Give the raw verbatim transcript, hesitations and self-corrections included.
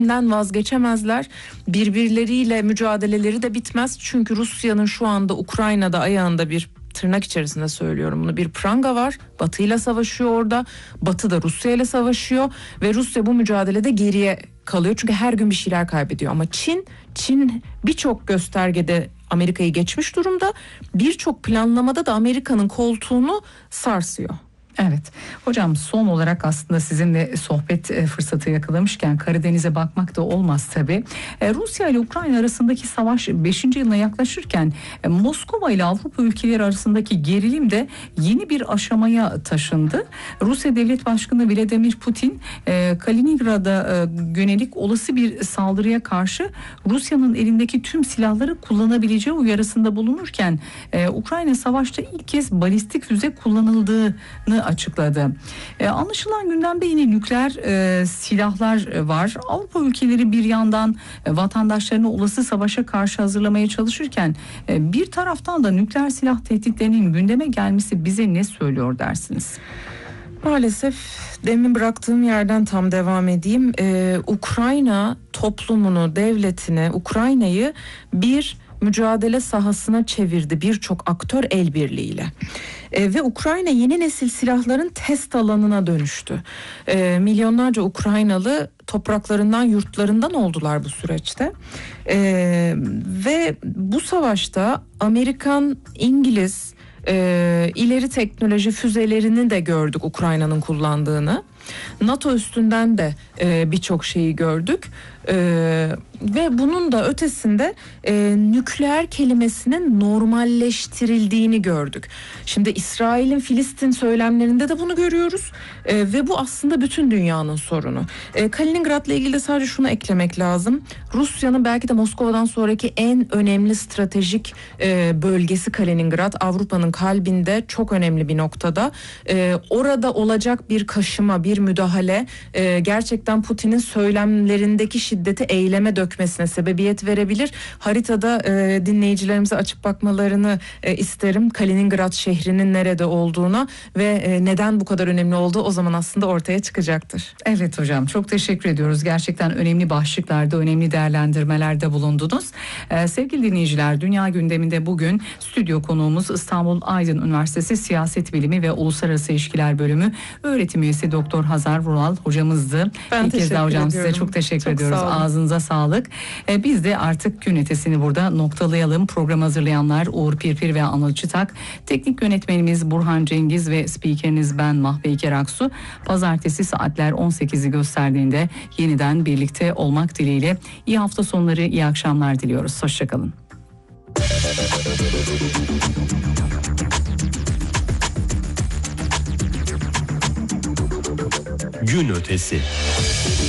vazgeçemezler. Birbirleriyle mücadeleleri de bitmez. Çünkü Rusya'nın şu anda Ukrayna'da ayağında bir, tırnak içerisinde söylüyorum bunu, bir pranga var. Batı ile savaşıyor orada. Batı da Rusya ile savaşıyor ve Rusya bu mücadelede geriye kalıyor. Çünkü her gün bir şeyler kaybediyor. Ama Çin, Çin birçok göstergede Amerika'yı geçmiş durumda. Birçok planlamada da Amerika'nın koltuğunu sarsıyor. Evet hocam, son olarak aslında sizinle sohbet fırsatı yakalamışken Karadeniz'e bakmak da olmaz tabii. Rusya ile Ukrayna arasındaki savaş beşinci yılına yaklaşırken Moskova ile Avrupa ülkeleri arasındaki gerilim de yeni bir aşamaya taşındı. Rusya Devlet Başkanı Vladimir Putin Kaliningrad'a yönelik olası bir saldırıya karşı Rusya'nın elindeki tüm silahları kullanabileceği uyarısında bulunurken Ukrayna savaşta ilk kez balistik füze kullanıldığını açıkladı. Ee, anlaşılan gündemde yine nükleer e, silahlar var. Avrupa ülkeleri bir yandan e, vatandaşlarını olası savaşa karşı hazırlamaya çalışırken e, bir taraftan da nükleer silah tehditlerinin gündeme gelmesi bize ne söylüyor dersiniz? Maalesef demin bıraktığım yerden tam devam edeyim. Ee, Ukrayna toplumunu, devletini, Ukrayna'yı bir mücadele sahasına çevirdi birçok aktör el birliğiyle. Ee, ve Ukrayna yeni nesil silahların test alanına dönüştü. Ee, milyonlarca Ukraynalı topraklarından, yurtlarından oldular bu süreçte. Ee, ve bu savaşta Amerikan, İngiliz e, ileri teknoloji füzelerini de gördük Ukrayna'nın kullandığını. NATO üstünden de e, birçok şeyi gördük. Ee, ve bunun da ötesinde e, nükleer kelimesinin normalleştirildiğini gördük. Şimdi İsrail'in Filistin söylemlerinde de bunu görüyoruz e, ve bu aslında bütün dünyanın sorunu. E, Kaliningrad'la ilgili de sadece şunu eklemek lazım. Rusya'nın belki de Moskova'dan sonraki en önemli stratejik e, bölgesi Kaliningrad. Avrupa'nın kalbinde çok önemli bir noktada. E, orada olacak bir kaşıma, bir müdahale e, gerçekten Putin'in söylemlerindeki şiddeti eyleme dökmesine sebebiyet verebilir. Haritada e, dinleyicilerimize açıp bakmalarını e, isterim. Kaliningrad şehrinin nerede olduğuna ve e, neden bu kadar önemli olduğu o zaman aslında ortaya çıkacaktır. Evet hocam, çok teşekkür ediyoruz. Gerçekten önemli başlıklarda, önemli değerlendirmelerde bulundunuz. Ee, sevgili dinleyiciler, dünya gündeminde bugün stüdyo konuğumuz İstanbul Aydın Üniversitesi Siyaset Bilimi ve Uluslararası İlişkiler Bölümü öğretim üyesi Doktor Hazar Vural hocamızdı. Ben İlk kez daha hocam ediyorum. size çok teşekkür çok ediyoruz. Ağzınıza sağlık. Ee, biz de artık gün ötesini burada noktalayalım. Program hazırlayanlar Uğur Pirpir ve Anıl Çıtak, teknik yönetmenimiz Burhan Cengiz ve spikeriniz ben Mahpeyker Aksu. Pazartesi saatler on sekizi gösterdiğinde yeniden birlikte olmak dileğiyle iyi hafta sonları, iyi akşamlar diliyoruz. Hoşçakalın. Gün ötesi.